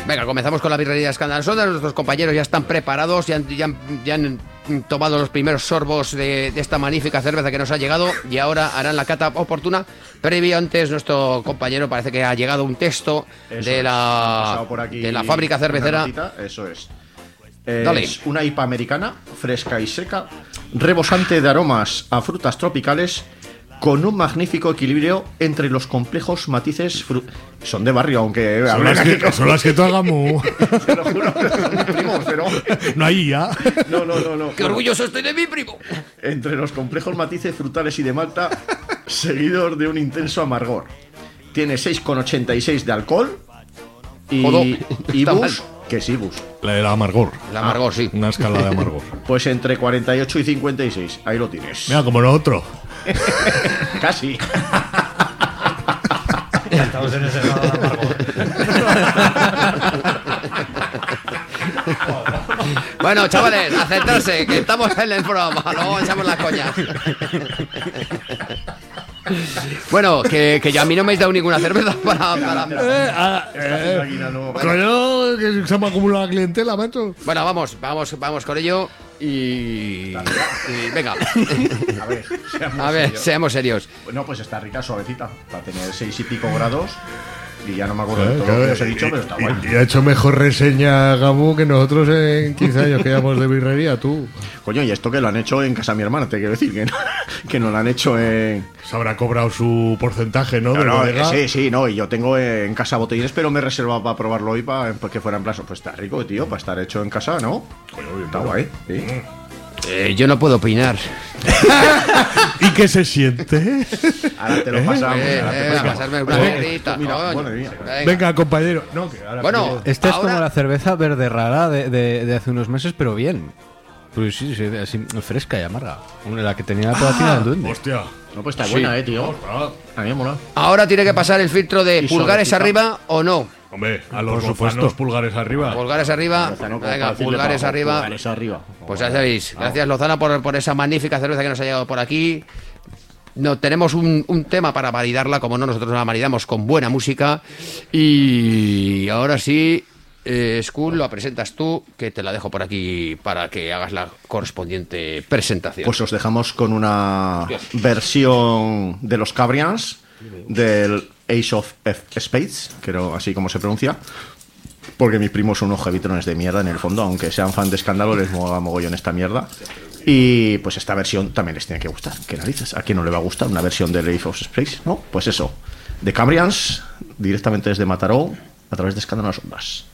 Venga, comenzamos con la birrería Escándalo Soda. Nuestros compañeros ya están preparados, ya han tomado los primeros sorbos de esta magnífica cerveza que nos ha llegado y ahora harán la cata oportuna. Previo antes, nuestro compañero parece que ha llegado un texto de la fábrica cervecera. Eso es. Es una IPA americana, fresca y seca, rebosante de aromas a frutas tropicales, con un magnífico equilibrio entre los complejos matices. Son de barrio, aunque son las que tú hagamos. Te lo juro, son mis primos, pero no hay ya. No. ¡Qué orgulloso estoy de mi primo! Entre los complejos matices frutales y de malta, seguidos de un intenso amargor. Tiene 6,86 de alcohol y Ibus. ¿Qué es Ibus? La del amargor. El amargor, sí. Una escala de amargor. Pues entre 48 y 56. Ahí lo tienes. Mira, como lo otro. Casi. Estamos en ese lado de amargor. Bueno, chavales, aceptarse, que estamos en el programa. Luego echamos las coñas. Bueno, que ya a mí no me habéis dado ninguna cerveza para... Coño, que se me acumula la clientela, macho. Bueno, vamos con ello y venga. A ver, seamos serios. Bueno, pues está rica, suavecita, para tener 6 y pico grados. Y ya no me acuerdo de todo lo que os he dicho, pero está guay. Y ha hecho mejor reseña Gabu que nosotros en 15 años que llevamos de birrería, tú. Coño, y esto que lo han hecho en casa de mi hermana, te quiero decir, que no lo han hecho en... Se habrá cobrado su porcentaje, ¿no? Sí, no, y yo tengo en casa botellines, pero me he reservado para probarlo hoy para que fuera en plazo. Pues está rico, tío, para estar hecho en casa, ¿no? Coño, está guay, sí. Yo no puedo opinar. ¿Y qué se siente? Ahora te lo pasamos. Pasarme una negrita. Venga, compañero. No, bueno, esta es como la cerveza verde rara de hace unos meses, pero bien. Pues sí, así fresca y amarga. La que tenía la pegatina del duende. Hostia. No, pues está buena, tío. A mí me mola. Ahora tiene que pasar el filtro de pulgares arriba o no. Hombre, a los lozanos pulgares arriba. Pulgares arriba. Venga, pulgares arriba. Pulgares arriba. Pues ya sabéis. Gracias, Lozana, por esa magnífica cerveza que nos ha llegado por aquí. No, tenemos un tema para validarla, como no, nosotros la validamos con buena música. Y ahora sí, Skull, lo presentas tú, que te la dejo por aquí para que hagas la correspondiente presentación. Pues os dejamos con una versión de los Cabrians del Ace of Spades, creo así como se pronuncia, porque mis primos son unos heavytrones de mierda en el fondo, aunque sean fan de Escándalo, les mola mogollón esta mierda. Y pues esta versión también les tiene que gustar. ¿Qué narices? ¿A quién no le va a gustar una versión del Ace of Spades? ¿No? Pues eso, de Cabrians, directamente desde Mataró, a través de Escándalo en las Ondas.